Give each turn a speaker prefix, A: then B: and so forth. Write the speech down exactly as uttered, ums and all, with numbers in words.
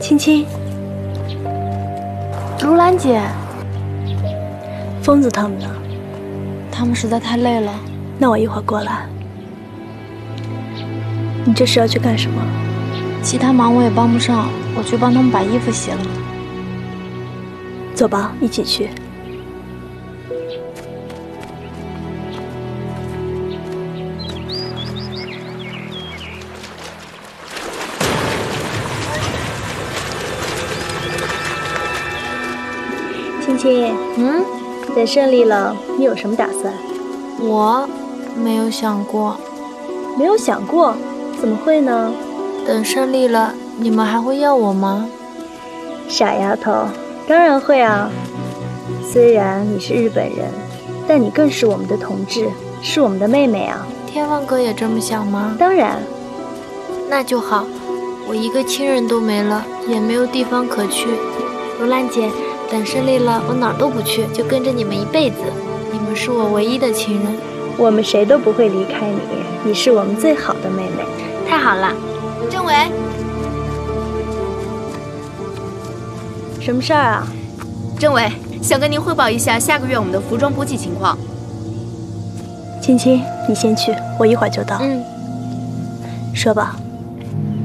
A: 青青，
B: 如兰姐，
A: 疯子他们呢？
B: 他们实在太累了。
A: 那我一会儿过来。你这是要去干什么？
B: 其他忙我也帮不上，我去帮他们把衣服洗了。
A: 走吧，一起去。青青，
B: 嗯，
A: 等顺利了，你有什么打算？
B: 我没有想过。
A: 没有想过？怎么会呢？
B: 等顺利了，你们还会要我吗？
A: 傻丫头，当然会啊。虽然你是日本人，但你更是我们的同志，是我们的妹妹啊。
B: 天放哥也这么想吗？
A: 当然。
B: 那就好，我一个亲人都没了，也没有地方可去。如兰姐，等顺利了，我哪儿都不去，就跟着你们一辈子。你们是我唯一的亲人，
A: 我们谁都不会离开你，你是我们最好的妹妹。
B: 太好了。政委，
A: 什么事儿啊？
C: 政委，想跟您汇报一下下个月我们的服装补给情况。
A: 青青，你先去，我一会儿就到。
B: 嗯，
A: 说吧。